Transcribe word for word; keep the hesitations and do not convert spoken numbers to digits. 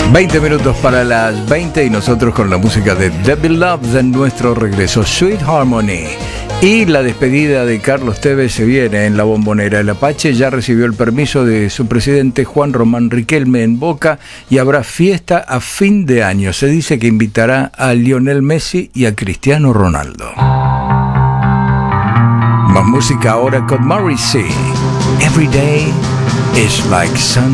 veinte minutos para las veinte y nosotros con la música de Devil Love de nuestro regreso, Sweet Harmony. Y la despedida de Carlos Tevez se viene en la Bombonera. El Apache ya recibió el permiso de su presidente Juan Román Riquelme en Boca y habrá fiesta a fin de año. Se dice que invitará a Lionel Messi y a Cristiano Ronaldo. Más música ahora con Morrissey. Every day is like sun.